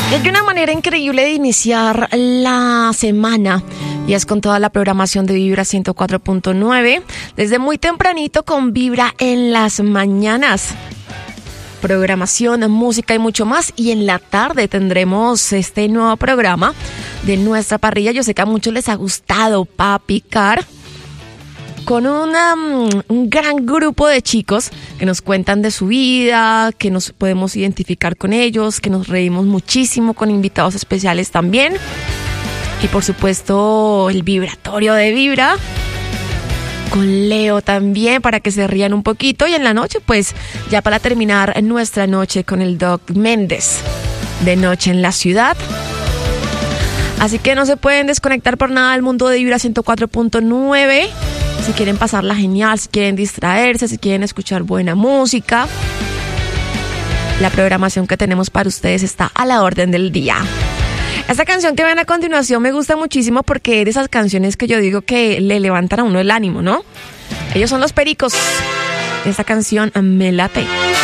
Hay una manera increíble de iniciar la semana y es con toda la programación de Vibra 104.9 desde muy tempranito con Vibra en las mañanas. Programación, música y mucho más, y en la tarde tendremos este nuevo programa de nuestra parrilla. Yo sé que a muchos les ha gustado Pa' Picar, con un gran grupo de chicos que nos cuentan de su vida, que nos podemos identificar con ellos, que nos reímos muchísimo, con invitados especiales también. Y por supuesto el vibratorio de Vibra, con Leo también, para que se rían un poquito. Y en la noche, pues ya para terminar nuestra noche con el Doc Méndez, de Noche en la Ciudad. Así que no se pueden desconectar por nada del mundo de Vibra 104.9. Si quieren pasarla genial, si quieren distraerse, si quieren escuchar buena música, la programación que tenemos para ustedes está a la orden del día. Esta canción que ven a continuación me gusta muchísimo porque es de esas canciones que yo digo que le levantan a uno el ánimo, ¿no? Ellos son Los Pericos. Esta canción me late.